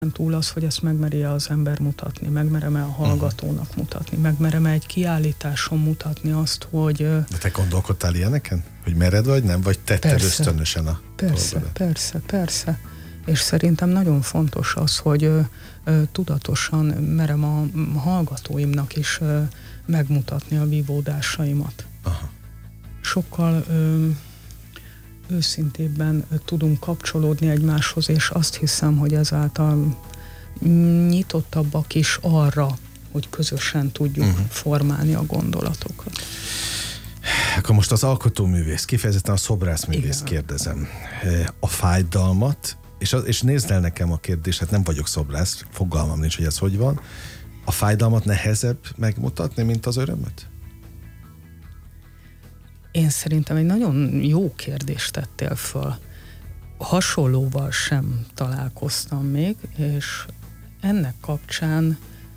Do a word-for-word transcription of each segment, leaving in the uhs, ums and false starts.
túl az, hogy ezt megmeri az ember mutatni, megmerem-e a hallgatónak mutatni, megmerem-e egy kiállításon mutatni azt, hogy... De te gondolkodtál ilyeneken? Hogy mered vagy, nem? Vagy tetted persze, ösztönösen a Persze, dolgodat? persze, persze. És szerintem nagyon fontos az, hogy ö, ö, tudatosan merem a hallgatóimnak is ö, megmutatni a vívódásaimat. Aha. Sokkal ö, őszintébben ö, tudunk kapcsolódni egymáshoz, és azt hiszem, hogy ezáltal nyitottabbak is arra, hogy közösen tudjuk uh-huh. formálni a gondolatokat. Akkor most az alkotóművész, kifejezetten a szobrászművész Igen. kérdezem. A fájdalmat, és, és nézd el nekem a kérdést, hát nem vagyok szobrász, fogalmam nincs, hogy ez hogy van. A fájdalmat nehezebb megmutatni, mint az örömöt? Én szerintem egy nagyon jó kérdést tettél föl. Hasonlóval sem találkoztam még, és ennek kapcsán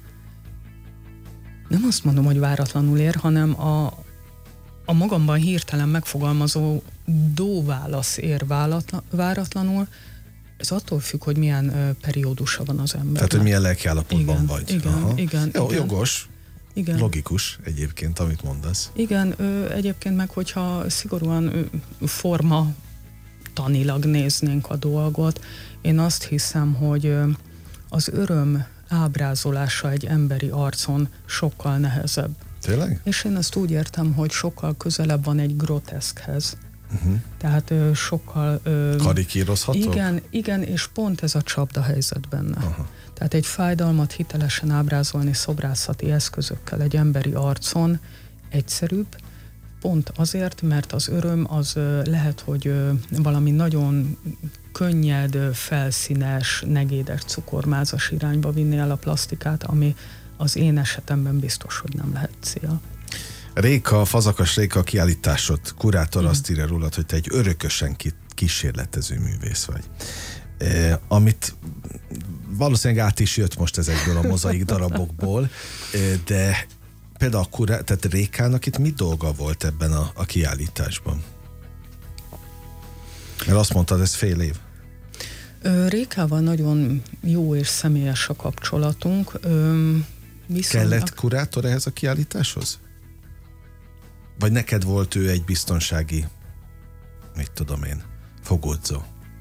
nem azt mondom, hogy váratlanul ér, hanem a, a magamban hirtelen megfogalmazó dóválasz ér váratlanul. Ez attól függ, hogy milyen ö, periódusa van az embernek. Tehát, hogy milyen lelkiállapotban igen, vagy. Igen, Aha. igen. Jó, igen. jogos. Igen. Logikus egyébként, amit mondasz. Igen, ö, egyébként meg, hogyha szigorúan ö, forma tanilag néznénk a dolgot, én azt hiszem, hogy ö, az öröm ábrázolása egy emberi arcon sokkal nehezebb. Tényleg? És én ezt úgy értem, hogy sokkal közelebb van egy groteszkhez. Uh-huh. Tehát ö, sokkal... Ö, karikírozható? Igen, igen, és pont ez a csapda helyzet benne. Aha. Tehát egy fájdalmat hitelesen ábrázolni szobrászati eszközökkel egy emberi arcon egyszerűbb, pont azért, mert az öröm az ö, lehet, hogy ö, valami nagyon könnyed, ö, felszínes, negédes, cukormázas irányba vinni el a plastikát, ami az én esetemben biztos, hogy nem lehet cél. Réka, Fazakas Réka kiállításod, kurátor Igen. azt írja rólad, hogy te egy örökösen kísérletező művész vagy. E, amit valószínűleg át is jött most ezekből a mozaik darabokból, e, de például a kurá, tehát Rékának itt mi dolga volt ebben a, a kiállításban? Mert azt mondtad, ez fél év. Rékával nagyon jó és személyes a kapcsolatunk. Viszonylag... Kellett kurátor ehhez a kiállításhoz? Vagy neked volt ő egy biztonsági, mit tudom én, fogódzó?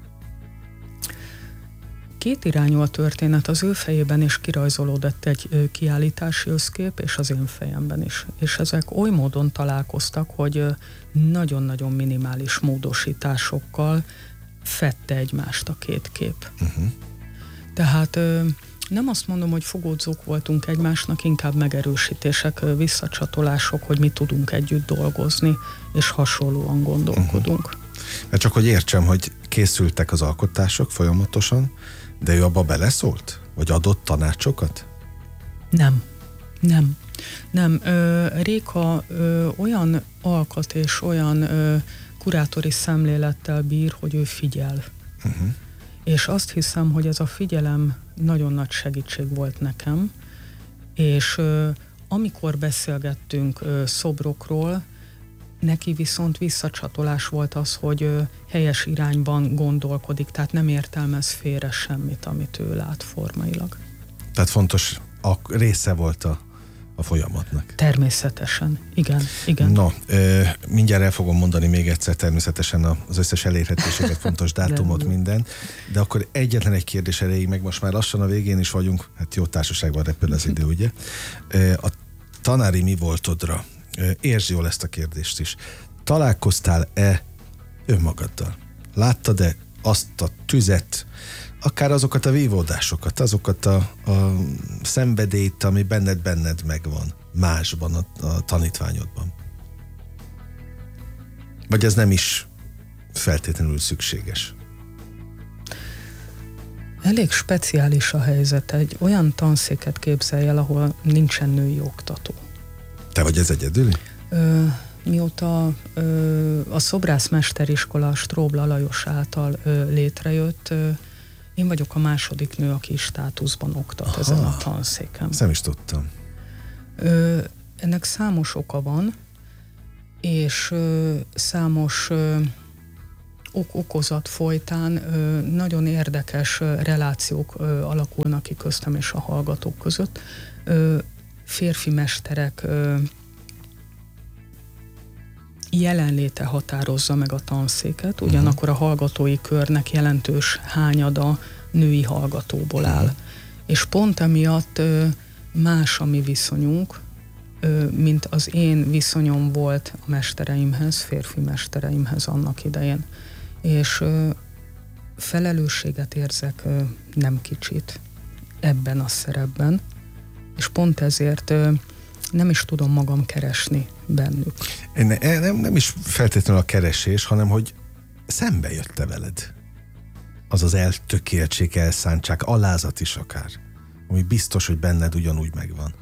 Két irányú a történet, az ő fejében is kirajzolódott egy kiállítási összkép, és az én fejemben is. És ezek oly módon találkoztak, hogy nagyon-nagyon minimális módosításokkal fedte egymást a két kép. Uh-huh. Tehát nem azt mondom, hogy fogódzók voltunk egymásnak, inkább megerősítések, visszacsatolások, hogy mi tudunk együtt dolgozni, és hasonlóan gondolkodunk. Uh-huh. Mert csak hogy értsem, hogy készültek az alkotások folyamatosan, de ő abba beleszólt? Vagy adott tanácsokat? Nem. Nem. Nem. Ö, Réka ö, olyan alkat és olyan ö, kurátori szemlélettel bír, hogy ő figyel. Uh-huh. És azt hiszem, hogy ez a figyelem nagyon nagy segítség volt nekem, és ö, amikor beszélgettünk ö, szobrokról, neki viszont visszacsatolás volt az, hogy ö, helyes irányban gondolkodik, tehát nem értelmez félre semmit, amit ő lát formailag. Tehát fontos, a része volt a, a folyamatnak. Természetesen, igen, igen. No, ö, mindjárt el fogom mondani még egyszer természetesen az összes elérhetőséget, fontos dátumot, de, minden, de akkor egyetlen egy kérdés erejéig, meg most már lassan a végén is vagyunk, hát jó társaságban repül az idő, ugye? A tanári mi voltodra, értsd jól ezt a kérdést is. Találkoztál-e önmagaddal? Láttad-e azt a tüzet, akár azokat a vívódásokat, azokat a, a szenvedélyt, ami benned benned megvan, másban, a, a tanítványodban? Vagy ez nem is feltétlenül szükséges? Elég speciális a helyzet. Egy olyan tanszéket képzelj el, ahol nincsen női oktató. Te vagy ez egyedüli? Ö, mióta ö, a szobrászmesteriskola Stróbla Lajos által ö, létrejött, ö, én vagyok a második nő, aki státuszban oktat Aha, ezen a tanszéken. Ezt nem is tudtam. Ö, ennek számos oka van, és ö, számos ö, ok-okozat folytán ö, nagyon érdekes ö, relációk ö, alakulnak ki köztem és a hallgatók között. Ö, férfi mesterek ö, jelenléte határozza meg a tanszéket, ugyanakkor a hallgatói körnek jelentős hányada női hallgatóból áll. Uh-huh. És pont emiatt ö, más a mi viszonyunk, ö, mint az én viszonyom volt a mestereimhez, férfi mestereimhez annak idején. És ö, felelősséget érzek ö, nem kicsit ebben a szerepben, és pont ezért ö, nem is tudom magam keresni bennük. Ne, nem, nem is feltétlenül a keresés, hanem hogy szembe jött-e veled az az eltökéltség, elszántság, alázat is akár, ami biztos, hogy benned ugyanúgy megvan.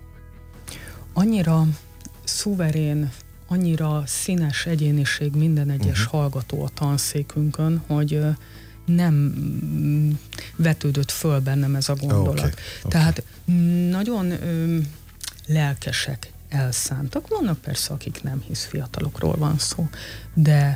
Annyira szuverén, annyira színes egyéniség minden egyes uh-huh. hallgató a tanszékünkön, hogy nem vetődött föl bennem ez a gondolat. Okay, okay. Tehát nagyon ö, lelkesek, elszántak. Vannak persze, akik nem, hisz fiatalokról van szó, de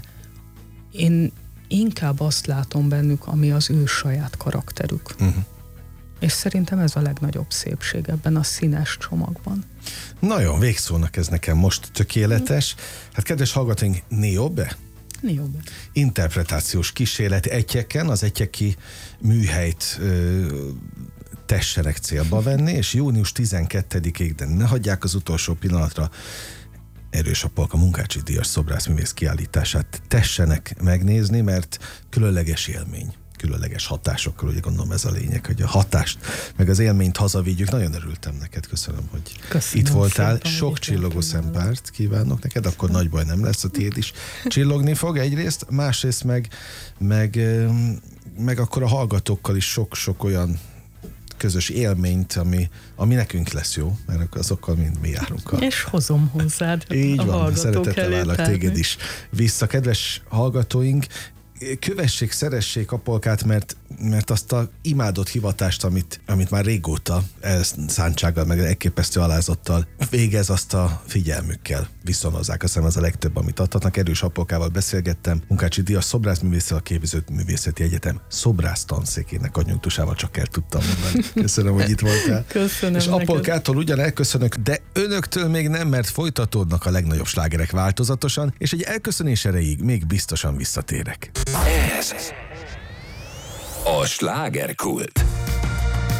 én inkább azt látom bennük, ami az ő saját karakterük. Uh-huh. És szerintem ez a legnagyobb szépség ebben a színes csomagban. Nagyon, végszónak ez nekem most tökéletes. Hát kedves hallgatóink, Niobe? Niobe. Interpretációs kísérlet Etyeken, az etyeki műhelyt ö, tessenek célba venni, és június tizenkettedikéig, de ne hagyják az utolsó pillanatra, Erős a Polka Munkácsi díjas szobrászművész kiállítását tessenek megnézni, mert különleges élmény, különleges hatásokkal, ugye gondolom ez a lényeg, hogy a hatást, meg az élményt hazavigyük. Nagyon örültem neked, köszönöm, hogy köszönöm, itt voltál. Szépen, sok csillogó szempárt kívánok neked, akkor nagy baj nem lesz, a tiéd is csillogni fog egyrészt, másrészt meg, meg, meg akkor a hallgatókkal is sok-sok olyan közös élményt, ami, ami nekünk lesz jó, mert azokkal mind mi járunk. A... És hozom hozzád. Így van, szeretettel várlak téged is vissza. Kedves hallgatóink, kövessék, szeressék a polkát, mert, mert azt a imádott hivatást, amit, amit már régóta elszántsággal, meg elképesztő alázattal végez, azt a figyelmükkel viszonozzák. Azt hiszem, az a legtöbb, amit adhatnak. Erős Apolkával beszélgettem, Munkácsi díjas szobrászművésszel, a Képzőművészeti Egyetem szobrász tanszékének adjunktusával, csak el tudtam mondani. Köszönöm, hogy itt voltál. Köszönöm. És Apolkától ugyan elköszönök, de önöktől még nem, mert folytatódnak a legnagyobb slágerek változatosan, és egy elköszönés erejéig még biztosan visszatérek. Ez a slágerkult.